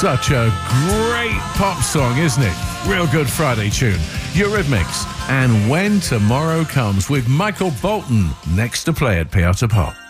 Such a great pop song, isn't it? Real good Friday tune. Eurythmics and When Tomorrow Comes with Michael Bolton next to play at Piazza Pop.